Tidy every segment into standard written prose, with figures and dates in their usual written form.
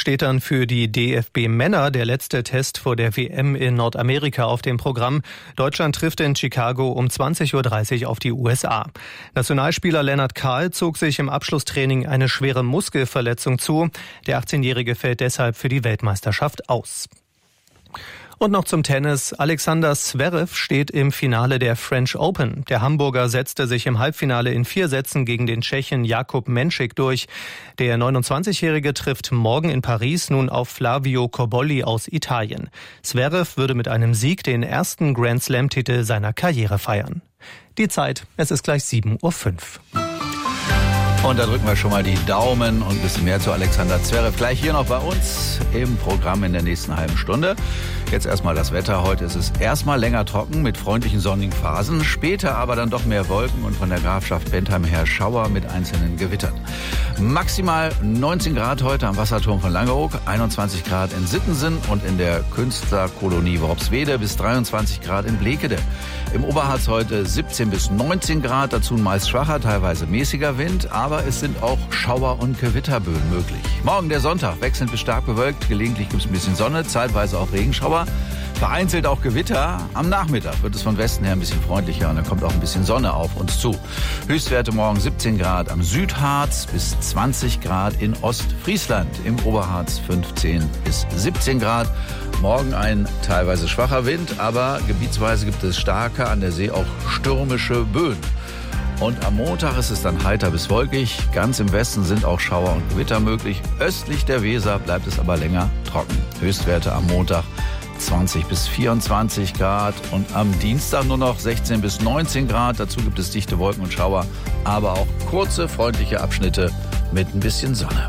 steht dann für die DFB-Männer der letzte Test vor der WM in Nordamerika auf dem Programm. Deutschland trifft in Chicago um 20:30 Uhr auf die USA. Nationalspieler Lennart Kahl zog sich im Abschlusstraining eine schwere Muskelverletzung zu. Der 18-Jährige fällt deshalb für die Weltmeisterschaft aus. Und noch zum Tennis. Alexander Zverev steht im Finale der French Open. Der Hamburger setzte sich im Halbfinale in 4 Sätzen gegen den Tschechen Jakub Menšík durch. Der 29-Jährige trifft morgen in Paris nun auf Flavio Cobolli aus Italien. Zverev würde mit einem Sieg den ersten Grand-Slam-Titel seiner Karriere feiern. Die Zeit, es ist gleich 7:05 Uhr. Und da drücken wir schon mal die Daumen und ein bisschen mehr zu Alexander Zverev. Gleich hier noch bei uns im Programm in der nächsten halben Stunde. Jetzt erstmal das Wetter. Heute ist es erstmal länger trocken mit freundlichen sonnigen Phasen. Später aber dann doch mehr Wolken und von der Grafschaft Bentheim her Schauer mit einzelnen Gewittern. Maximal 19 Grad heute am Wasserturm von Langeoog, 21 Grad in Sittensen und in der Künstlerkolonie Worpswede bis 23 Grad in Blekede. Im Oberharz heute 17 bis 19 Grad, dazu ein meist schwacher, teilweise mäßiger Wind, aber es sind auch Schauer- und Gewitterböen möglich. Morgen der Sonntag, wechselnd bis stark bewölkt, gelegentlich gibt es ein bisschen Sonne, zeitweise auch Regenschauer. Vereinzelt auch Gewitter. Am Nachmittag wird es von Westen her ein bisschen freundlicher und dann kommt auch ein bisschen Sonne auf uns zu. Höchstwerte morgen 17 Grad am Südharz bis 20 Grad in Ostfriesland. Im Oberharz 15 bis 17 Grad. Morgen ein teilweise schwacher Wind, aber gebietsweise gibt es starke, an der See auch stürmische Böen. Und am Montag ist es dann heiter bis wolkig. Ganz im Westen sind auch Schauer und Gewitter möglich. Östlich der Weser bleibt es aber länger trocken. Höchstwerte am Montag 20 bis 24 Grad und am Dienstag nur noch 16 bis 19 Grad. Dazu gibt es dichte Wolken und Schauer, aber auch kurze, freundliche Abschnitte mit ein bisschen Sonne.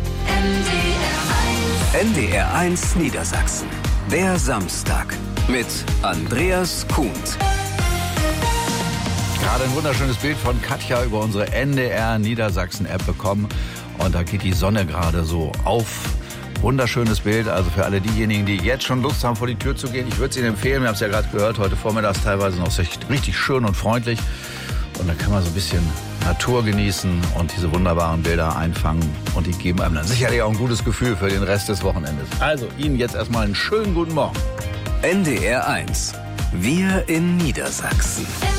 NDR 1 Niedersachsen. Der Samstag mit Andreas Kuhns. Gerade ein wunderschönes Bild von Katja über unsere NDR Niedersachsen-App bekommen. Und da geht die Sonne gerade so auf. Wunderschönes Bild, also für alle diejenigen, die jetzt schon Lust haben, vor die Tür zu gehen. Ich würde es Ihnen empfehlen, wir haben es ja gerade gehört, heute vormittags teilweise noch richtig schön und freundlich. Und dann kann man so ein bisschen Natur genießen und diese wunderbaren Bilder einfangen. Und die geben einem dann sicherlich auch ein gutes Gefühl für den Rest des Wochenendes. Also Ihnen jetzt erstmal einen schönen guten Morgen. NDR 1. Wir in Niedersachsen.